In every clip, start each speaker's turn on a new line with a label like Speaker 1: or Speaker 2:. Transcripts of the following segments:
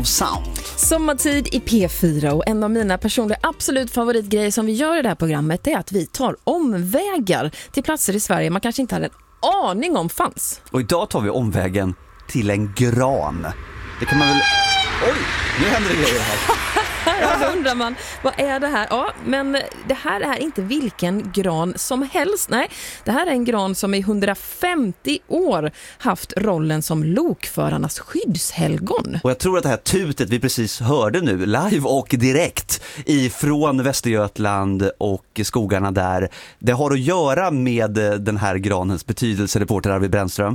Speaker 1: Sound.
Speaker 2: Sommartid i P4 och en av mina personliga absolut favoritgrejer som vi gör i det här programmet är att vi tar omvägar till platser i Sverige man kanske inte hade en aning om fanns.
Speaker 1: Och idag tar vi omvägen till en gran. Det kan man väl... Oj, nu händer det grejer här.
Speaker 2: Ja, då undrar man, vad är det här? Ja, men det här är inte vilken gran som helst. Nej, det här är en gran som i 150 år haft rollen som lokförarnas skyddshelgon.
Speaker 1: Och jag tror att det här tutet vi precis hörde nu, live och direkt ifrån Västergötland och skogarna där, det har att göra med den här granens betydelse, reporter Arvid Brännström.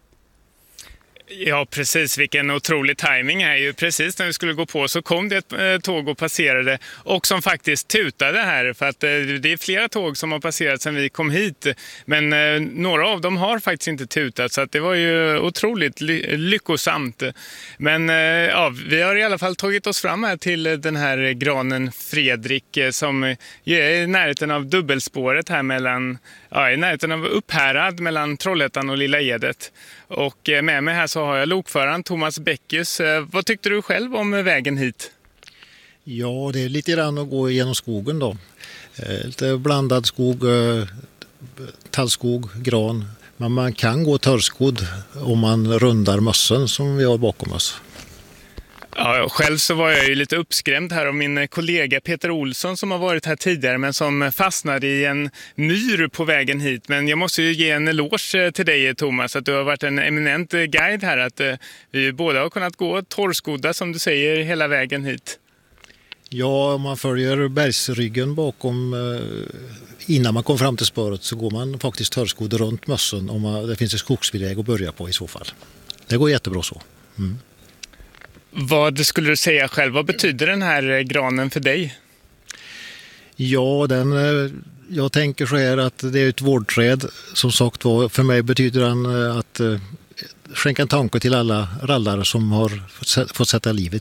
Speaker 3: Ja, precis. Vilken otrolig timing här. Ju precis när vi skulle gå på så kom det ett tåg och passerade och som faktiskt tutade här. För att det är flera tåg som har passerat sedan vi kom hit. Men några av dem har faktiskt inte tutat, så att det var ju otroligt lyckosamt. Men ja, vi har i alla fall tagit oss fram här till den här granen Fredrik som är i närheten av dubbelspåret här mellan... Ja, i närheten av Upphärad mellan Trollhättan och Lilla Edet. Och med mig här så har jag lokföraren Thomas Bäckes. Vad tyckte du själv om vägen hit?
Speaker 4: Ja, det är lite grann att gå genom skogen då. Lite blandad skog, tallskog, gran. Men man kan gå törskodd om man rundar mössen som vi har bakom oss.
Speaker 3: Ja, själv så var jag ju lite uppskrämd här av min kollega Peter Olsson som har varit här tidigare men som fastnade i en myr på vägen hit. Men jag måste ju ge en eloge till dig, Thomas, att du har varit en eminent guide här. Att vi båda har kunnat gå torrskodda som du säger hela vägen hit.
Speaker 4: Ja, om man följer bergsryggen bakom innan man kom fram till spåret så går man faktiskt törskodd runt mössen om det finns en skogsväg att börja på i så fall. Det går jättebra så. Mm.
Speaker 3: Vad skulle du säga själv? Vad betyder den här granen för dig?
Speaker 4: Ja, jag tänker så här att det är ett vårdträd. Som sagt var, för mig betyder den att skänka en tanke till alla rallare som har fått sätta livet